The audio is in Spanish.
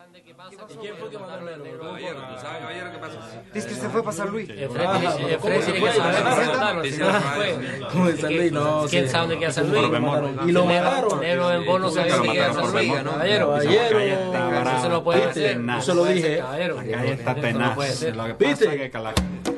¿Y quién fue que mandó el negro? Caballero, ¿tú sabes, caballero, qué pasó? Dice que se fue para San Luis. Fred tiene que saber. ¿Cómo de San Luis? No, ¿Quién sabe dónde queda San Luis? Y lo mataron. Negro en bono sabía dónde queda San Luis, caballero. Eso no puede ser. Yo se lo dije. Caballero. La calle está tenaz. ¿Viste? Que la